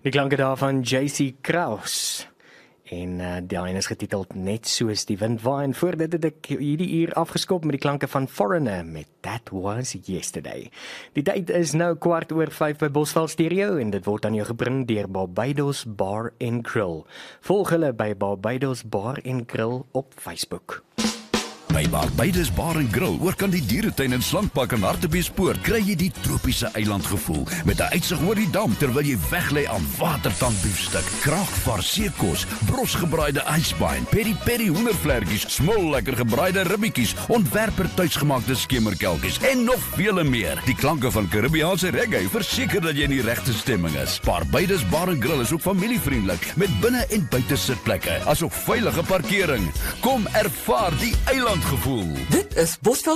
Die klanke daar van JC Kraus. En die een is getiteld Net soos die wind waai. En voordat het ek hierdie uur afgeskop met die klanke van Foreigner met That Was Yesterday. Die tyd is nou 5:15 by Bosveld Stereo en dit word aan jou gebring deur Barbados Bar & Grill. Volg hulle by Barbados Bar & Grill op Facebook. By Barbados Bar & Grill oor kan die dieretuin in Slankpak en Hartbeespoort kry jy die tropiese eilandgevoel met 'n uitsig oor die dam terwyl jy weglê aan watertandbiefstuk, kraakvars seekos, brosgebraaide ijsbein, peri-peri hoendervlekkies, smol lekker gebraaide ribbetjies, ontwerper tuisgemaakte skemerkelkies en nog vele meer. Die klanke van Karibiese reggae verseker dat jy in die regte stemming is. Barbados Bar & Grill is ook familievriendelik met binne- en buitesitplekke, asook veilige parkering. Kom ervaar die eilandgevoel. Dit is Bosveld